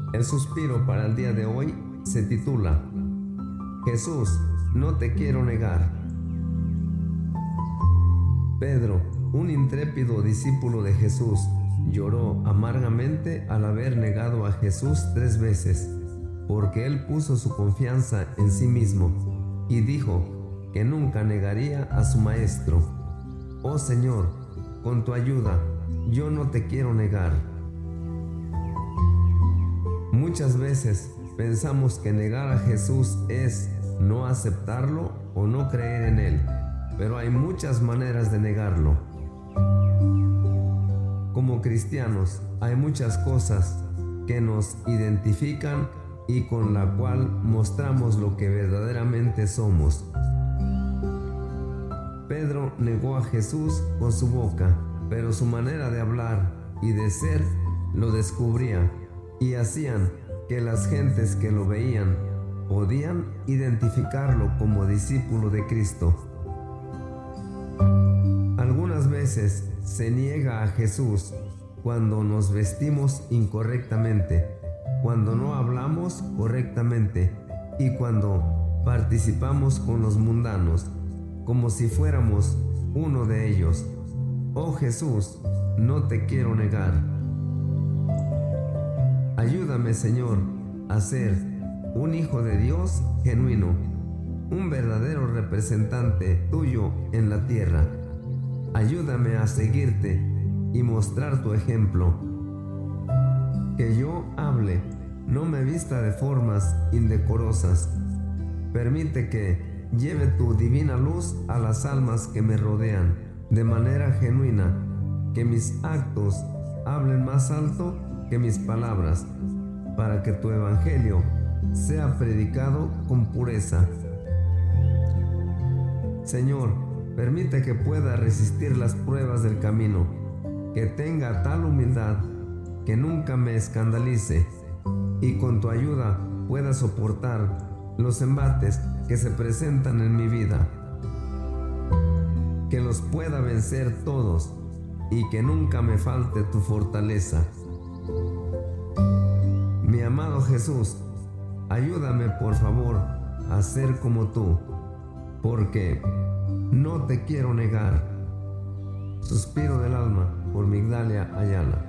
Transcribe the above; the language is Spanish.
El suspiro para el día de hoy se titula Jesús, no te quiero negar. Pedro, un intrépido discípulo de Jesús, lloró amargamente al haber negado a Jesús 3 veces, porque él puso su confianza en sí mismo y dijo que nunca negaría a su maestro. Oh Señor, con tu ayuda, yo no te quiero negar. Muchas veces pensamos que negar a Jesús es no aceptarlo o no creer en él, pero hay muchas maneras de negarlo. Como cristianos, hay muchas cosas que nos identifican y con la cual mostramos lo que verdaderamente somos. Pedro negó a Jesús con su boca, pero su manera de hablar y de ser lo descubría y hacían que las gentes que lo veían podían identificarlo como discípulo de Cristo. Algunas veces se niega a Jesús cuando nos vestimos incorrectamente, cuando no hablamos correctamente y cuando participamos con los mundanos, como si fuéramos uno de ellos. Oh Jesús, no te quiero negar. Ayúdame, Señor, a ser un hijo de Dios genuino, un verdadero representante tuyo en la tierra. Ayúdame a seguirte y mostrar tu ejemplo. Que yo hable, no me vista de formas indecorosas. Permite que lleve tu divina luz a las almas que me rodean de manera genuina, que mis actos hablen más alto que mis palabras, para que tu evangelio sea predicado con pureza. Señor, permite que pueda resistir las pruebas del camino, que tenga tal humildad que nunca me escandalice y con tu ayuda pueda soportar los embates que se presentan en mi vida, que los pueda vencer todos y que nunca me falte tu fortaleza. Mi amado Jesús, ayúdame por favor a ser como tú, porque no te quiero negar. Suspiro del alma por Migdalia Ayala.